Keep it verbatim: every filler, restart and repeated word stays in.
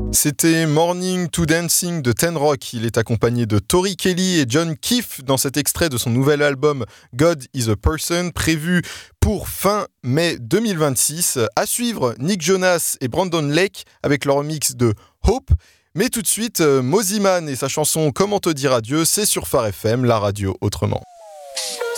C'était Morning to Dancing de Ten Rock. Il est accompagné de Tori Kelly et John Keefe dans cet extrait de son nouvel album God is a Person, prévu pour fin mai deux mille vingt-six. À suivre, Nick Jonas et Brandon Lake avec leur remix de Hope. Mais tout de suite, Mosiman et sa chanson Comment te dire adieu, c'est sur Phare F M, la radio autrement.